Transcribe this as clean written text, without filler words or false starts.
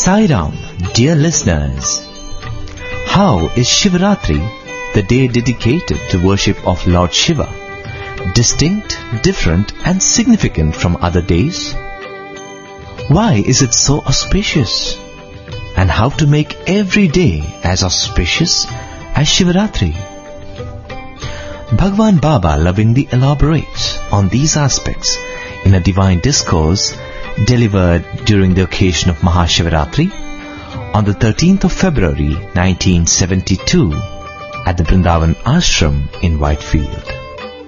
Sai Ram, dear listeners. How is Shivaratri, the day dedicated to worship of Lord Shiva, distinct, different and significant from other days? Why is it so auspicious? And how to make every day as auspicious as Shivaratri? Bhagwan Baba lovingly elaborates on these aspects in a divine discourse delivered during the occasion of Mahashivaratri on the 13th of February 1972 at the Vrindavan Ashram in Whitefield.